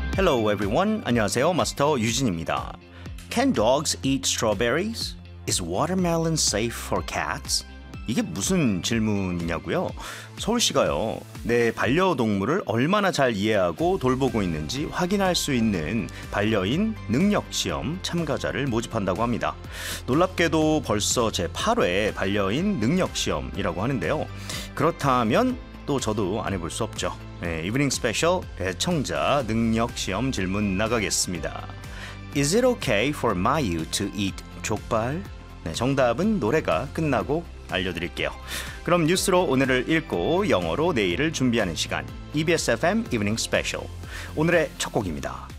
Hello everyone. 안녕하세요. 마스터 유진입니다. Can dogs eat strawberries? Is watermelon safe for cats? 이게 무슨 질문이냐고요? 서울시가요. 내 반려동물을 얼마나 잘 이해하고 돌보고 있는지 확인할 수 있는 반려인 능력시험 참가자를 모집한다고 합니다. 놀랍게도 벌써 제8회 반려인 능력시험이라고 하는데요. 그렇다면 또 저도 안 해볼 수 없죠. 네, 이브닝 스페셜 애청자 능력시험 질문 나가겠습니다. Is it okay for Mayu to eat 족발? 네, 정답은 노래가 끝나고 알려드릴게요. 그럼 뉴스로 오늘을 읽고 영어로 내일을 준비하는 시간 EBS FM 이브닝 스페셜 오늘의 첫 곡입니다.